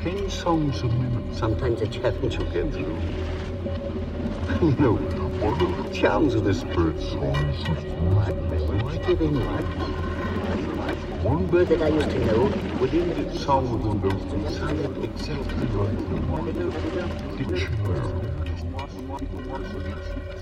10 songs a minute. Sometimes a challenge To get through. You know, one of the charms of this bird song is just giving one bird that I used to know. would end its song with one of those that sounded exactly like the one. Dictionary.